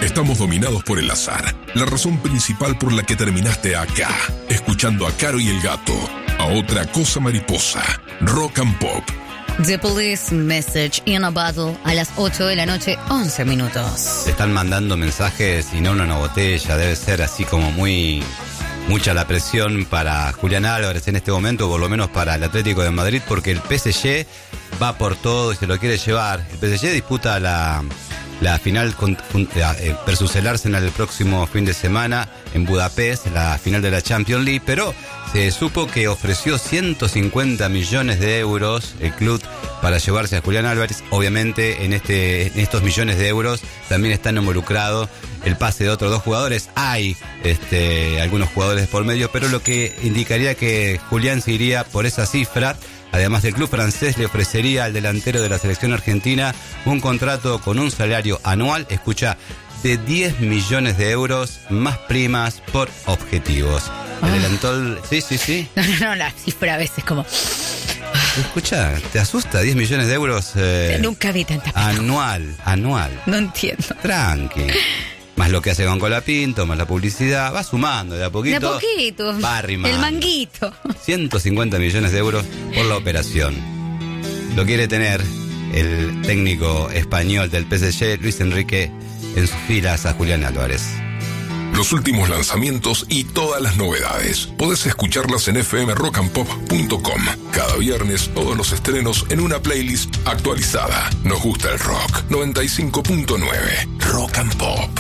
estamos dominados por el azar. La razón principal por la que terminaste acá, escuchando a Caro y el Gato, a Otra Cosa Mariposa, Rock and Pop. The Police, Message in a Bottle, a las 8 de la noche, 11 minutos. Te están mandando mensajes y no una botella. Debe ser así como mucha la presión para Julián Álvarez en este momento, por lo menos para el Atlético de Madrid, porque el PSG va por todo y se lo quiere llevar. El PSG disputa la final versus el Arsenal el próximo fin de semana en Budapest, la final de la Champions League, pero se supo que ofreció 150 millones de euros el club para llevarse a Julián Álvarez. Obviamente en estos millones de euros también están involucrados el pase de otros dos jugadores. Hay algunos jugadores por medio, pero lo que indicaría que Julián se iría por esa cifra. Además, el club francés le ofrecería al delantero de la selección argentina un contrato con un salario anual, escucha, de 10 millones de euros más primas por objetivos. El delantor... Sí. No, la cifra a veces como... Escucha, ¿te asusta 10 millones de euros? Nunca vi tanta película. Anual. No entiendo. Tranqui. Más lo que hace con Colapinto, más la publicidad, va sumando de a poquito. De a poquito. Va arrimando. El manguito. 150 millones de euros por la operación. Lo quiere tener el técnico español del PSG, Luis Enrique, en sus filas a Julián Álvarez. Los últimos lanzamientos y todas las novedades. Podés escucharlas en fmrockandpop.com. Cada viernes todos los estrenos en una playlist actualizada. Nos gusta el rock. 95.9 Rock and Pop.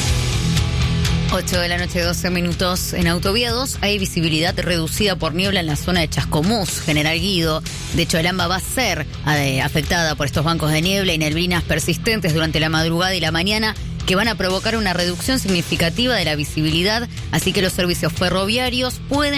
8 de la noche, 12 minutos. En Autovía 2 hay visibilidad reducida por niebla en la zona de Chascomús, General Guido. De hecho, el AMBA va a ser afectada por estos bancos de niebla y neblinas persistentes durante la madrugada y la mañana, que van a provocar una reducción significativa de la visibilidad, así que los servicios ferroviarios pueden